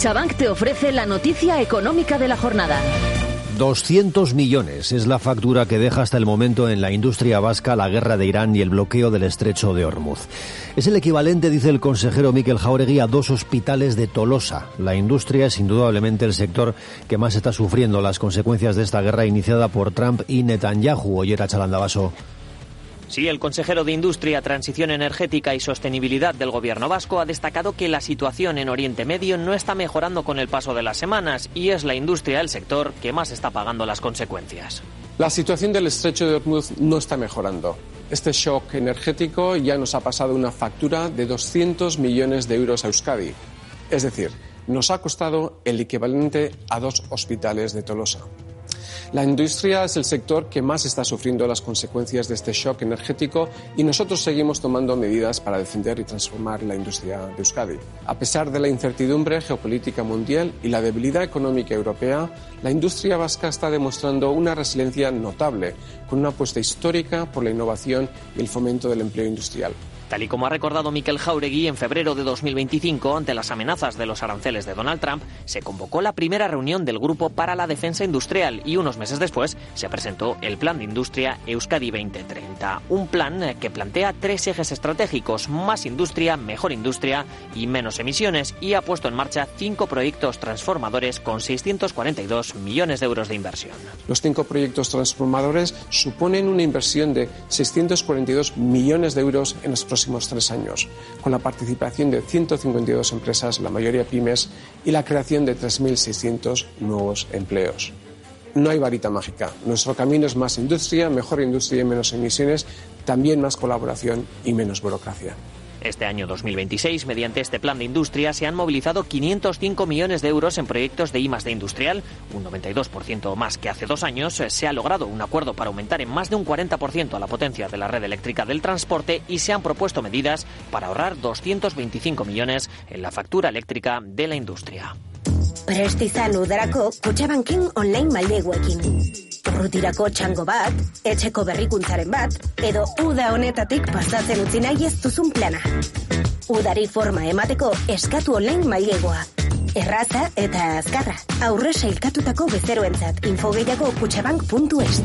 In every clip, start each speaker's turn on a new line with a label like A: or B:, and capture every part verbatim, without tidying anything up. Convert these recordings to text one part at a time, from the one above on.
A: CaixaBank te ofrece la noticia económica de la jornada.
B: doscientos millones es la factura que deja hasta el momento en la industria vasca la guerra de Irán y el bloqueo del estrecho de Hormuz. Es el equivalente, dice el consejero Mikel Jáuregui, a dos hospitales de Tolosa. La industria es indudablemente el sector que más está sufriendo las consecuencias de esta guerra iniciada por Trump y Netanyahu. Oyer Chalandabaso.
C: Sí, el consejero de Industria, Transición Energética y Sostenibilidad del Gobierno vasco ha destacado que la situación en Oriente Medio no está mejorando con el paso de las semanas y es la industria el sector que más está pagando las consecuencias.
D: La situación del estrecho de Hormuz no está mejorando. Este shock energético ya nos ha pasado una factura de doscientos millones de euros a Euskadi. Es decir, nos ha costado el equivalente a dos hospitales de Tolosa. La industria es el sector que más está sufriendo las consecuencias de este shock energético y nosotros seguimos tomando medidas para defender y transformar la industria de Euskadi. A pesar de la incertidumbre geopolítica mundial y la debilidad económica europea, la industria vasca está demostrando una resiliencia notable, con una apuesta histórica por la innovación y el fomento del empleo industrial.
C: Tal y como ha recordado Mikel Jáuregui, en febrero de dos mil veinticinco, ante las amenazas de los aranceles de Donald Trump, se convocó la primera reunión del Grupo para la Defensa Industrial y unos meses después se presentó el Plan de Industria Euskadi veinte treinta. Un plan que plantea tres ejes estratégicos: más industria, mejor industria y menos emisiones, y ha puesto en marcha cinco proyectos transformadores con seiscientos cuarenta y dos millones de euros de inversión.
D: Los cinco proyectos transformadores suponen una inversión de seiscientos cuarenta y dos millones de euros en los próximos tres años, con la participación de ciento cincuenta y dos empresas, la mayoría pymes, y la creación de tres mil seiscientos nuevos empleos. No hay varita mágica. Nuestro camino es más industria, mejor industria y menos emisiones, también más colaboración y menos burocracia.
C: Este año dos mil veintiséis, mediante este plan de industria, se han movilizado quinientos cinco millones de euros en proyectos de I más D industrial, un noventa y dos por ciento más que hace dos años. Se ha logrado un acuerdo para aumentar en más de un cuarenta por ciento la potencia de la red eléctrica del transporte y se han propuesto medidas para ahorrar doscientos veinticinco millones en la factura eléctrica de la industria.
E: Prest izan udarako Kutxabanken online maileguekin. Urrutirako txango bat, etxeko berrikuntzaren bat, edo uda honetatik pasatzen utzi nahi ez duzun plana. Udari forma emateko eskatu online mailegua. Erraza eta azkarra. Aurre sailkatutako bezeroentzat. Info gehiago kutxabank puntu es.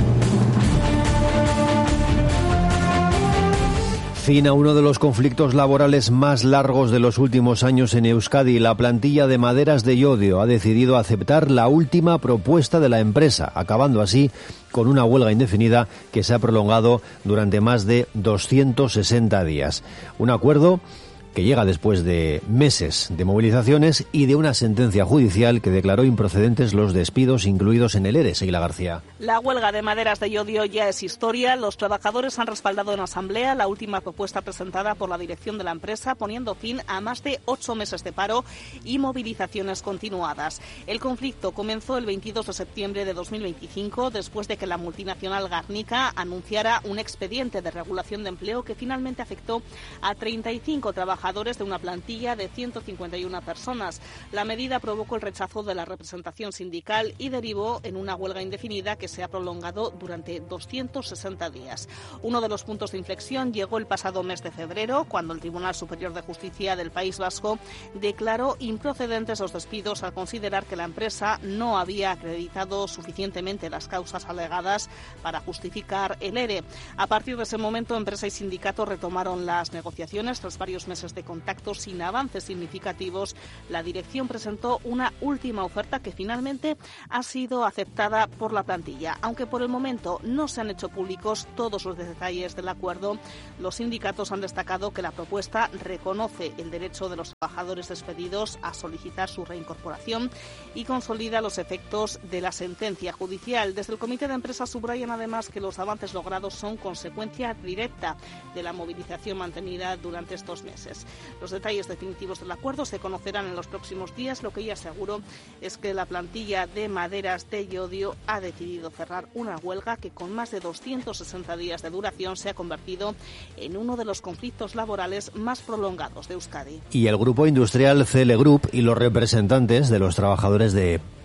B: Fin a uno de los conflictos laborales más largos de los últimos años en Euskadi. La plantilla de Maderas de Llodio ha decidido aceptar la última propuesta de la empresa, acabando así con una huelga indefinida que se ha prolongado durante más de doscientos sesenta días. Un acuerdo que llega después de meses de movilizaciones y de una sentencia judicial que declaró improcedentes los despidos incluidos en el ERE. Seila García.
F: La huelga de Maderas de Llodio ya es historia. Los trabajadores han respaldado en asamblea la última propuesta presentada por la dirección de la empresa, poniendo fin a más de ocho meses de paro y movilizaciones continuadas. El conflicto comenzó el veintidós de septiembre de dos mil veinticinco, después de que la multinacional Garnica anunciara un expediente de regulación de empleo que finalmente afectó a treinta y cinco trabajadores de una plantilla de ciento cincuenta y una personas. La medida provocó el rechazo de la representación sindical y derivó en una huelga indefinida que se ha prolongado durante doscientos sesenta días. Uno de los puntos de inflexión llegó el pasado mes de febrero, cuando el Tribunal Superior de Justicia del País Vasco declaró improcedentes los despidos al considerar que la empresa no había acreditado suficientemente las causas alegadas para justificar el ERE. A partir de ese momento, empresa y sindicato retomaron las negociaciones. Tras varios meses de contactos sin avances significativos, la dirección presentó una última oferta que finalmente ha sido aceptada por la plantilla. Aunque por el momento no se han hecho públicos todos los detalles del acuerdo, los sindicatos han destacado que la propuesta reconoce el derecho de los trabajadores despedidos a solicitar su reincorporación y consolida los efectos de la sentencia judicial. Desde el Comité de Empresa subrayan además que los avances logrados son consecuencia directa de la movilización mantenida durante estos meses. Los detalles definitivos del acuerdo se conocerán en los próximos días. Lo que ya seguro es que la plantilla de Maderas de Llodio ha decidido cerrar una huelga que, con más de doscientos sesenta días de duración, se ha convertido en uno de los conflictos laborales más prolongados de Euskadi.
B: Y el grupo industrial C L Group y los representantes de los trabajadores de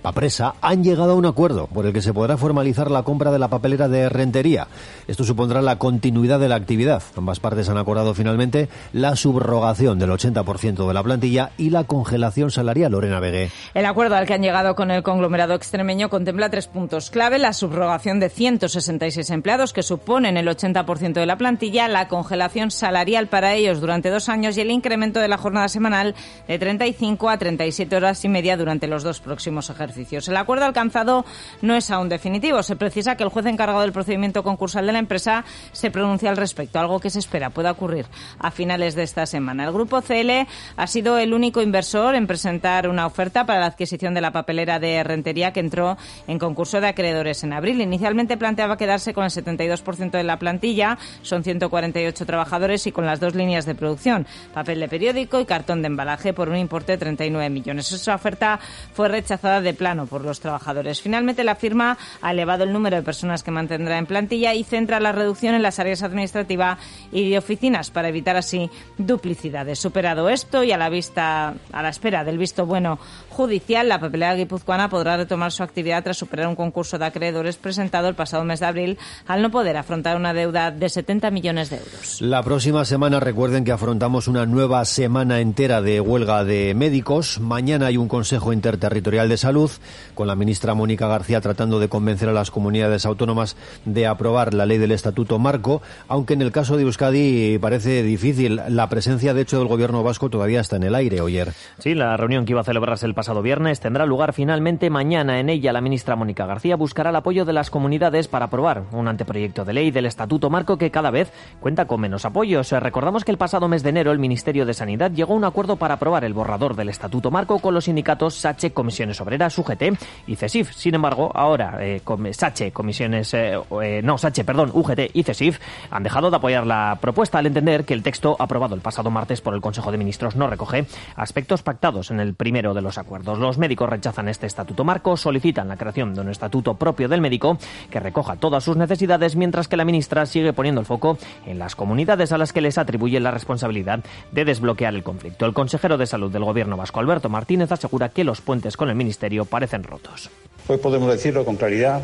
B: Papresa han llegado a un acuerdo por el que se podrá formalizar la compra de la papelera de Rentería. Esto supondrá la continuidad de la actividad. Ambas partes han acordado finalmente la subrogación del ochenta por ciento de la plantilla y la congelación salarial. Lorena Vegué.
G: El acuerdo al que han llegado con el conglomerado extremeño contempla tres puntos clave: la subrogación de ciento sesenta y seis empleados, que suponen el ochenta por ciento de la plantilla, la congelación salarial para ellos durante dos años y el incremento de la jornada semanal de treinta y cinco a treinta y siete horas y media durante los dos próximos ejercicios. El acuerdo alcanzado no es aún definitivo. Se precisa que el juez encargado del procedimiento concursal de la empresa se pronuncie al respecto, algo que se espera pueda ocurrir a finales de esta semana. El grupo C L ha sido el único inversor en presentar una oferta para la adquisición de la papelera de Rentería, que entró en concurso de acreedores en abril. Inicialmente planteaba quedarse con el setenta y dos por ciento de la plantilla, son ciento cuarenta y ocho trabajadores, y con las dos líneas de producción, papel de periódico y cartón de embalaje, por un importe de treinta y nueve millones. Esa oferta fue rechazada de plano por los trabajadores. Finalmente, la firma ha elevado el número de personas que mantendrá en plantilla y centra la reducción en las áreas administrativa y de oficinas para evitar así duplicidades. Superado esto y a la vista, a la espera del visto bueno judicial, la papelera guipuzcoana podrá retomar su actividad tras superar un concurso de acreedores presentado el pasado mes de abril, al no poder afrontar una deuda de setenta millones de euros.
B: La próxima semana, recuerden que afrontamos una nueva semana entera de huelga de médicos. Mañana hay un Consejo Interterritorial de Salud, con la ministra Mónica García tratando de convencer a las comunidades autónomas de aprobar la ley del Estatuto Marco, aunque en el caso de Euskadi parece difícil. La presencia, de hecho, del gobierno vasco todavía está en el aire, Oyer.
C: Sí, la reunión que iba a celebrarse el pasado viernes tendrá lugar finalmente mañana. En ella, la ministra Mónica García buscará el apoyo de las comunidades para aprobar un anteproyecto de ley del Estatuto Marco que cada vez cuenta con menos apoyos. Recordamos que el pasado mes de enero el Ministerio de Sanidad llegó a un acuerdo para aprobar el borrador del Estatuto Marco con los sindicatos SACHE, Comisiones Obreras, U G T y CESIF. Sin embargo, ahora eh, SACHE, Comisiones, eh, eh, no, SACHE, perdón, U G T y CESIF han dejado de apoyar la propuesta al entender que el texto aprobado el pasado martes por el Consejo de Ministros no recoge aspectos pactados en el primero de los acuerdos. Los médicos rechazan este Estatuto Marco, solicitan la creación de un estatuto propio del médico que recoja todas sus necesidades, mientras que la ministra sigue poniendo el foco en las comunidades a las que les atribuye la responsabilidad de desbloquear el conflicto. El consejero de Salud del Gobierno vasco, Alberto Martínez, asegura que los puentes con el Ministerio parecen rotos.
H: Hoy podemos decirlo con claridad,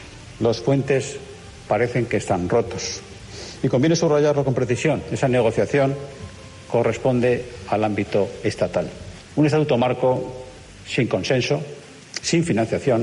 H: los puentes parecen que están rotos. Y conviene subrayarlo con precisión. Esa negociación corresponde al ámbito estatal. Un estatuto marco sin consenso, sin financiación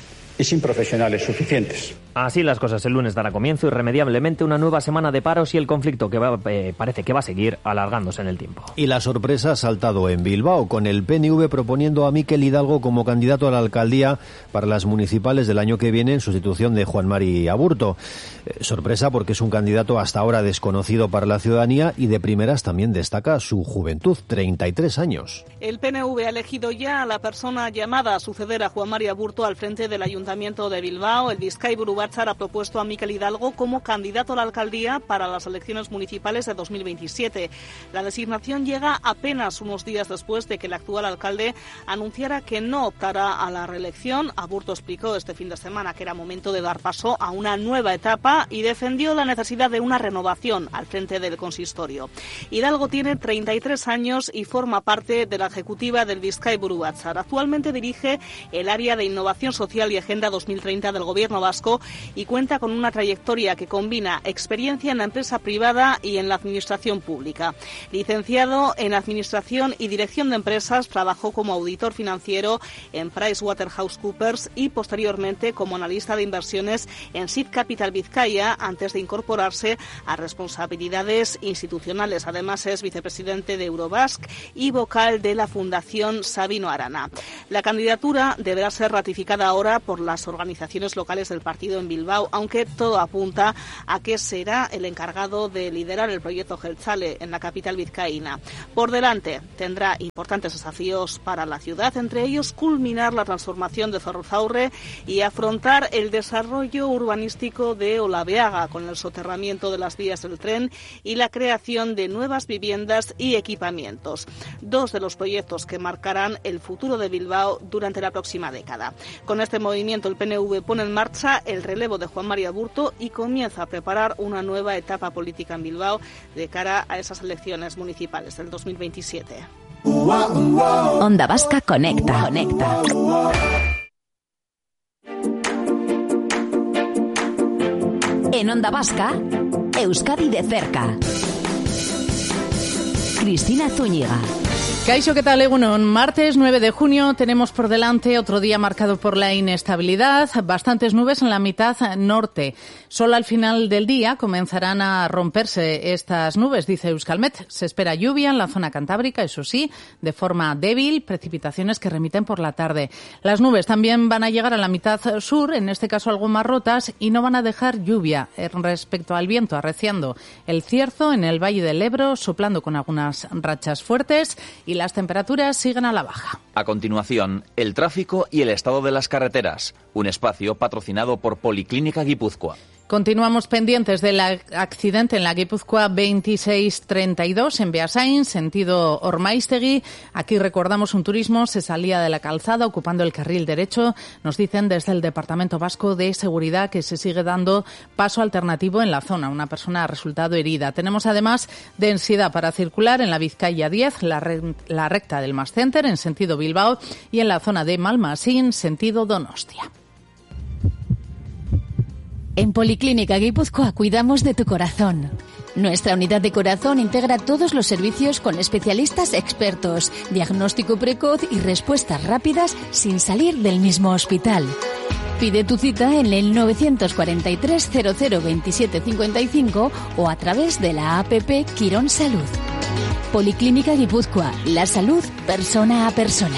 H: y sin profesionales suficientes.
C: Así las cosas, el lunes dará comienzo irremediablemente una nueva semana de paros y el conflicto que va, eh, parece que va a seguir alargándose en el tiempo.
B: Y la sorpresa ha saltado en Bilbao, con el P N V proponiendo a Mikel Hidalgo como candidato a la alcaldía para las municipales del año que viene en sustitución de Juan Mari Aburto. Eh, sorpresa porque es un candidato hasta ahora desconocido para la ciudadanía y de primeras también destaca su juventud, treinta y tres años.
F: El P N V ha elegido ya a la persona llamada a suceder a Juan Mari Aburto al frente del Ayuntamiento de Bilbao. El Bizkaiburu Batzar ha propuesto a Mikel Hidalgo como candidato a la alcaldía para las elecciones municipales de dos mil veintisiete. La designación llega apenas unos días después de que el actual alcalde anunciara que no optará a la reelección. Aburto explicó este fin de semana que era momento de dar paso a una nueva etapa y defendió la necesidad de una renovación al frente del consistorio. Hidalgo tiene treinta y tres años y forma parte de la ejecutiva del Bizkaiburu Batzar. Actualmente dirige el área de innovación social y Agenda dos mil treinta del Gobierno vasco y cuenta con una trayectoria que combina experiencia en la empresa privada y en la administración pública. Licenciado en Administración y Dirección de Empresas, trabajó como auditor financiero en PricewaterhouseCoopers y posteriormente como analista de inversiones en Seed Capital Vizcaya antes de incorporarse a responsabilidades institucionales. Además es vicepresidente de Eurobasque y vocal de la Fundación Sabino Arana. La candidatura deberá ser ratificada ahora por las organizaciones locales del partido en Bilbao, aunque todo apunta a que será el encargado de liderar el proyecto Jeltzale en la capital vizcaína. Por delante tendrá importantes desafíos para la ciudad, entre ellos culminar la transformación de Zorrozaurre y afrontar el desarrollo urbanístico de Olabeaga con el soterramiento de las vías del tren y la creación de nuevas viviendas y equipamientos. Dos de los proyectos que marcarán el futuro de Bilbao durante la próxima década. Con este movimiento el P N V pone en marcha el relevo de Juan Mari Aburto y comienza a preparar una nueva etapa política en Bilbao de cara a esas elecciones municipales del dos mil veintisiete.
A: Onda Vasca Conecta. Conecta. En Onda Vasca, Euskadi de cerca. Cristina Zúñiga.
I: Kaixo, ¿qué tal, Egunon? Martes nueve de junio tenemos por delante otro día marcado por la inestabilidad, bastantes nubes en la mitad norte. Solo al final del día comenzarán a romperse estas nubes, dice Euskalmet. Se espera lluvia en la zona cantábrica, eso sí, de forma débil, precipitaciones que remiten por la tarde. Las nubes también van a llegar a la mitad sur, en este caso algo más rotas, y no van a dejar lluvia. Respecto al viento, arreciando el cierzo en el Valle del Ebro, soplando con algunas rachas fuertes, y las temperaturas siguen a la baja.
J: A continuación, el tráfico y el estado de las carreteras. Un espacio patrocinado por Policlínica Guipúzcoa.
I: Continuamos pendientes del accidente en la Guipúzcoa veintiséis treinta y dos en Beasain, sentido Ormaiztegui. Aquí recordamos un turismo se salía de la calzada ocupando el carril derecho. Nos dicen desde el Departamento Vasco de Seguridad que se sigue dando paso alternativo en la zona. Una persona ha resultado herida. Tenemos además densidad para circular en la Vizcaya diez, la, re- la recta del Mas Center en sentido Bilbao y en la zona de Malmasín, sentido Donostia.
K: En Policlínica Guipúzcoa cuidamos de tu corazón. Nuestra unidad de corazón integra todos los servicios con especialistas expertos, diagnóstico precoz y respuestas rápidas sin salir del mismo hospital. Pide tu cita en el nueve cuatro tres cero cero veintisiete cincuenta y cinco o a través de la app Quirón Salud. Policlínica Guipúzcoa, la salud persona a persona.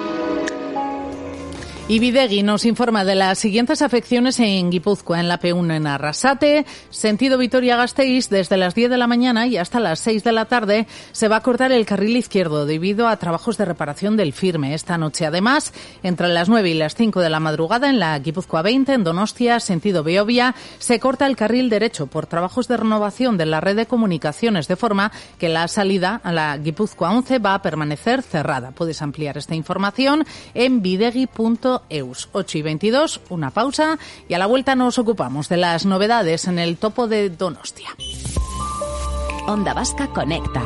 I: Y Bidegui nos informa de las siguientes afecciones en Guipúzcoa, en la P uno en Arrasate, sentido Vitoria-Gasteiz, desde las diez de la mañana y hasta las seis de la tarde se va a cortar el carril izquierdo debido a trabajos de reparación del firme. Esta noche, además, entre las nueve y las cinco de la madrugada, en la Guipúzcoa veinte, en Donostia, sentido Beovia, se corta el carril derecho por trabajos de renovación de la red de comunicaciones, de forma que la salida a la Guipúzcoa once va a permanecer cerrada. Puedes ampliar esta información en bidegui punto eus. ocho y veintidós, una pausa y a la vuelta nos ocupamos de las novedades en el topo de Donostia.
A: Onda Vasca conecta.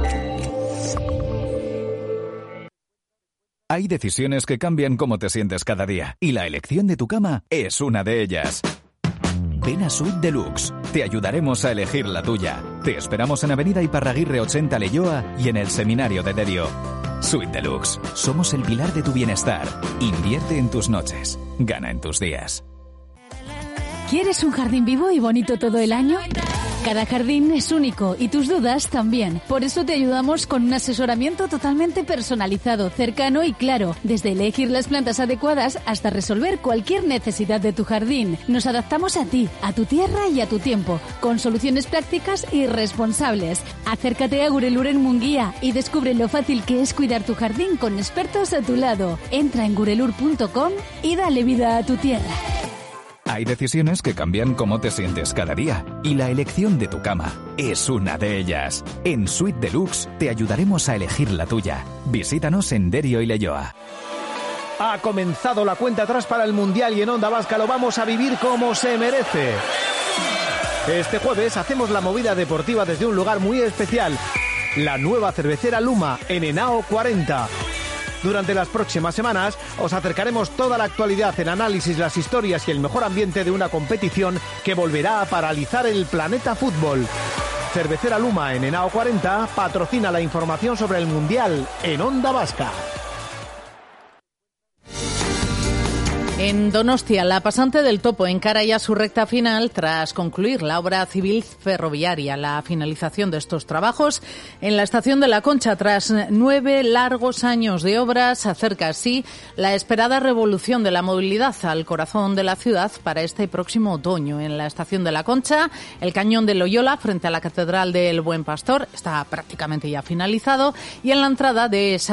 L: Hay decisiones que cambian cómo te sientes cada día y la elección de tu cama es una de ellas. Ven a Suite Deluxe. Te ayudaremos a elegir la tuya. Te esperamos en Avenida Iparraguirre ochenta Leioa y en el Seminario de Derio. Suite Deluxe. Somos el pilar de tu bienestar. Invierte en tus noches. Gana en tus días.
K: ¿Quieres un jardín vivo y bonito todo el año? Cada jardín es único y tus dudas también. Por eso te ayudamos con un asesoramiento totalmente personalizado, cercano y claro. Desde elegir las plantas adecuadas hasta resolver cualquier necesidad de tu jardín. Nos adaptamos a ti, a tu tierra y a tu tiempo, con soluciones prácticas y responsables. Acércate a Gurelur en Munguía y descubre lo fácil que es cuidar tu jardín con expertos a tu lado. Entra en gurelur punto com y dale vida a tu tierra.
L: Hay decisiones que cambian cómo te sientes cada día y la elección de tu cama es una de ellas. En Suite Deluxe te ayudaremos a elegir la tuya. Visítanos en Derio y Leioa.
B: Ha comenzado la cuenta atrás para el Mundial y en Onda Vasca lo vamos a vivir como se merece. Este jueves hacemos la movida deportiva desde un lugar muy especial, la nueva cervecera Luma en Henao cuarenta. Durante las próximas semanas os acercaremos toda la actualidad, el análisis, las historias y el mejor ambiente de una competición que volverá a paralizar el planeta fútbol. Cervecera Luma en Henao cuarenta patrocina la información sobre el Mundial en Onda Vasca.
I: En Donostia, la pasante del Topo encara ya su recta final tras concluir la obra civil ferroviaria. La finalización de estos trabajos en la estación de La Concha, tras nueve largos años de obras, acerca así la esperada revolución de la movilidad al corazón de la ciudad para este próximo otoño. En la estación de La Concha, el cañón de Loyola, frente a la Catedral del Buen Pastor, está prácticamente ya finalizado, y en la entrada de